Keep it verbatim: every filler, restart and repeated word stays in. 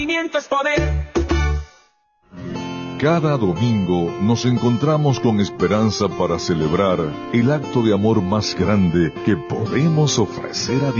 Es poder. Cada domingo nos encontramos con esperanza para celebrar el acto de amor más grande que podemos ofrecer a Dios.